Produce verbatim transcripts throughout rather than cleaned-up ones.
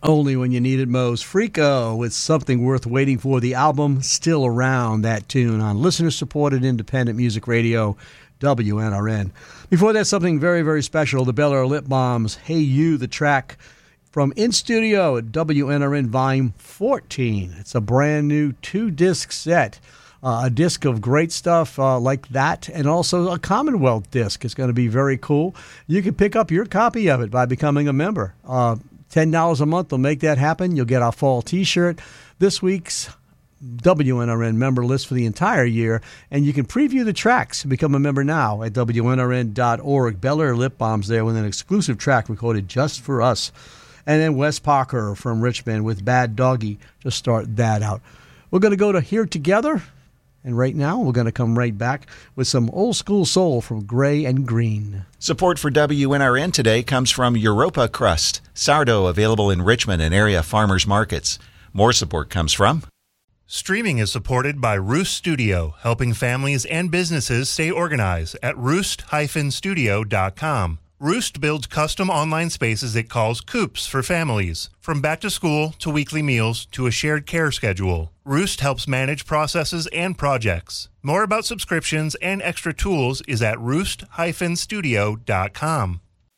Only when you need it most. Freako with Something Worth Waiting For. The album Still Around, that tune on listener-supported independent music radio, W N R N. Before that, something very, very special. The Bel Air Lip Bombs, Hey You, the track from In Studio at W N R N Volume fourteen. It's a brand new two-disc set. Uh, a disc of great stuff uh, like that, and also a Commonwealth disc. It's going to be very cool. You can pick up your copy of it by becoming a member. Uh, ten dollars a month will make that happen. You'll get our fall T-shirt, this week's W N R N member list for the entire year, and you can preview the tracks. Become a member now at W N R N dot org. Bel Air Lip Bombs there with an exclusive track recorded just for us. And then Wes Parker from Richmond with Bad Doggy to start that out. We're going to go to Here Together, and right now we're going to come right back with some old school soul from Gray and Green. Support for W N R N today comes from Europa Crust, sourdough available in Richmond and area farmers markets. More support comes from... Streaming is supported by Roost Studio, helping families and businesses stay organized at roost dash studio dot com. Roost builds custom online spaces it calls Coops for families. From back to school to weekly meals to a shared care schedule, Roost helps manage processes and projects. More about subscriptions and extra tools is at roost dash studio dot com.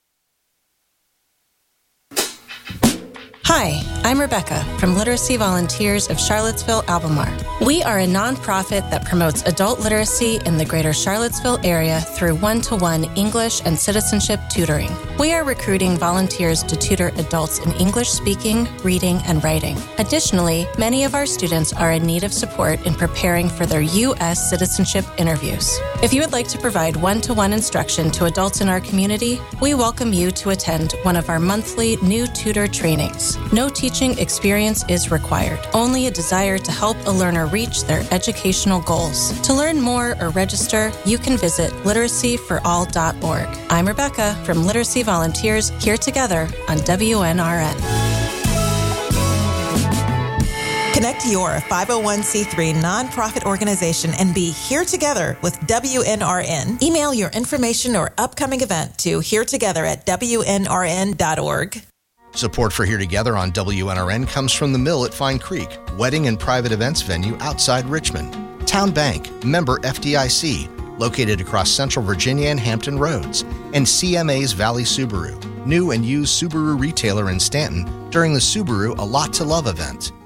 Hi, I'm Rebecca from Literacy Volunteers of Charlottesville, Albemarle. We are a nonprofit that promotes adult literacy in the greater Charlottesville area through one-to-one English and citizenship tutoring. We are recruiting volunteers to tutor adults in English speaking, reading, and writing. Additionally, many of our students are in need of support in preparing for their U S citizenship interviews. If you would like to provide one-to-one instruction to adults in our community, we welcome you to attend one of our monthly new tutor trainings. No teaching experience is required, only a desire to help a learner reach their educational goals. To learn more or register, you can visit literacy for all dot org. I'm Rebecca from Literacy Volunteers, here together on W N R N. Connect your five oh one c three nonprofit organization and be here together with W N R N. Email your information or upcoming event to here together at W N R N dot org. Support for Here Together on W N R N comes from the Mill at Fine Creek, wedding and private events venue outside Richmond. Town Bank, member F D I C, located across Central Virginia and Hampton Roads. And C M A's Valley Subaru, new and used Subaru retailer in Stanton during the Subaru A Lot to Love event.